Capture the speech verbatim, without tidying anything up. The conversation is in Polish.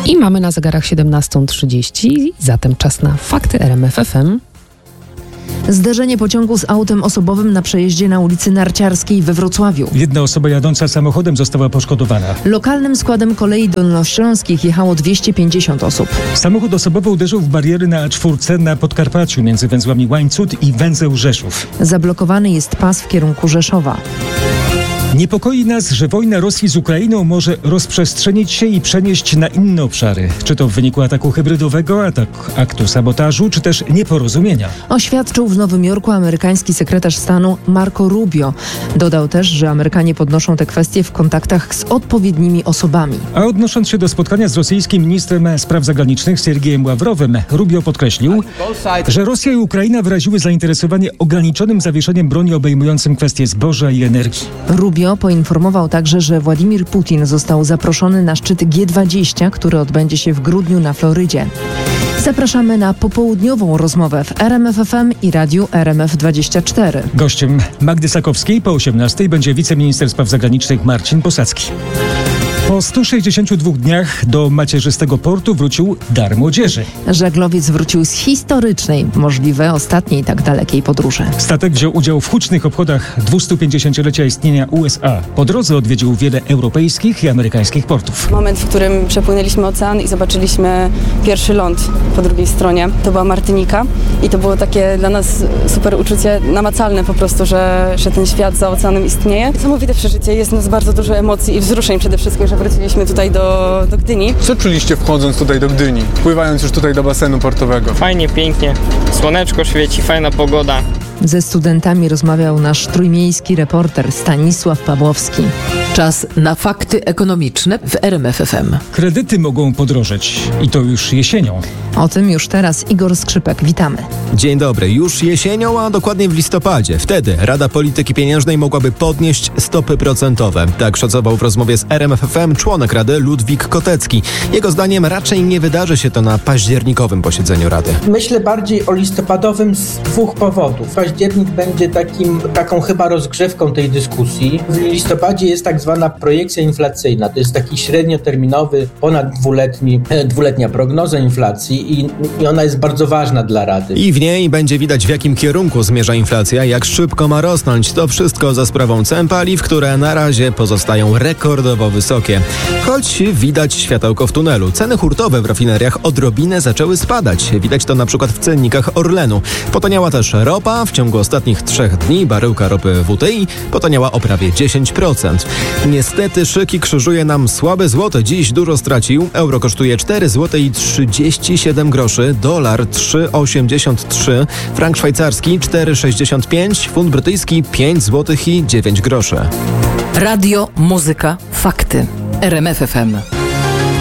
I mamy na zegarach siedemnasta trzydzieści, zatem czas na Fakty R M F F M. Zderzenie pociągu z autem osobowym na przejeździe na ulicy Narciarskiej we Wrocławiu. Jedna osoba jadąca samochodem została poszkodowana. Lokalnym składem kolei dolnośląskich jechało dwieście pięćdziesiąt osób. Samochód osobowy uderzył w bariery na A cztery na Podkarpaciu między węzłami Łańcut i węzeł Rzeszów. Zablokowany jest pas w kierunku Rzeszowa. Niepokoi nas, że wojna Rosji z Ukrainą może rozprzestrzenić się i przenieść na inne obszary. Czy to w wyniku ataku hybrydowego, atak, aktu sabotażu, czy też nieporozumienia. Oświadczył w Nowym Jorku amerykański sekretarz stanu Marco Rubio. Dodał też, że Amerykanie podnoszą te kwestie w kontaktach z odpowiednimi osobami. A odnosząc się do spotkania z rosyjskim ministrem spraw zagranicznych Siergiejem Ławrowem, Rubio podkreślił, że Rosja i Ukraina wyraziły zainteresowanie ograniczonym zawieszeniem broni obejmującym kwestie zboża i energii. Rubio poinformował także, że Władimir Putin został zaproszony na szczyt G dwadzieścia, który odbędzie się w grudniu na Florydzie. Zapraszamy na popołudniową rozmowę w R M F F M i radiu R M F dwadzieścia cztery. Gościem Magdy Sakowskiej po osiemnastej będzie wiceminister spraw zagranicznych Marcin Posadzki. Po stu sześćdziesięciu dwóch dniach do macierzystego portu wrócił dar młodzieży. Żaglowiec wrócił z historycznej, możliwe ostatniej tak dalekiej podróży. Statek wziął udział w hucznych obchodach dwustupięćdziesięciolecia istnienia U S A. Po drodze odwiedził wiele europejskich i amerykańskich portów. Moment, w którym przepłynęliśmy ocean i zobaczyliśmy pierwszy ląd po drugiej stronie. To była Martynika i to było takie dla nas super uczucie, namacalne po prostu, że, że ten świat za oceanem istnieje. Niesamowite przeżycie, jest w nas bardzo dużo emocji i wzruszeń przede wszystkim, że wróciliśmy tutaj do, do Gdyni. Co czuliście wchodząc tutaj do Gdyni, pływając już tutaj do basenu portowego? Fajnie, pięknie, słoneczko świeci, fajna pogoda. Ze studentami rozmawiał nasz trójmiejski reporter Stanisław Pawłowski. Czas na fakty ekonomiczne w R M F F M. Kredyty mogą podrożeć i to już jesienią. O tym już teraz Igor Skrzypek. Witamy. Dzień dobry. Już jesienią, a dokładnie w listopadzie. Wtedy Rada Polityki Pieniężnej mogłaby podnieść stopy procentowe. Tak szacował w rozmowie z R M F F M członek Rady Ludwik Kotecki. Jego zdaniem raczej nie wydarzy się to na październikowym posiedzeniu Rady. Myślę bardziej o listopadowym z dwóch powodów. Październik będzie takim, taką chyba rozgrzewką tej dyskusji. W listopadzie jest tak zwana projekcja inflacyjna. To jest taki średnioterminowy, ponad dwuletni, dwuletnia prognoza inflacji i, i ona jest bardzo ważna dla Rady. I w niej będzie widać, w jakim kierunku zmierza inflacja, jak szybko ma rosnąć. To wszystko za sprawą cen paliw, które na razie pozostają rekordowo wysokie. Choć widać światełko w tunelu. Ceny hurtowe w rafineriach odrobinę zaczęły spadać. Widać to na przykład w cennikach Orlenu. Potaniała też ropa. W ciągu ostatnich trzech dni baryłka ropy W T I potaniała o prawie dziesięć procent. Niestety szyki krzyżuje nam słaby złoty. Dziś dużo stracił. Euro kosztuje cztery złote i trzydzieści siedem groszy, dolar trzy osiemdziesiąt trzy, frank szwajcarski cztery sześćdziesiąt pięć, funt brytyjski pięć złotych i dziewięć groszy. Radio, muzyka, fakty. R M F F M.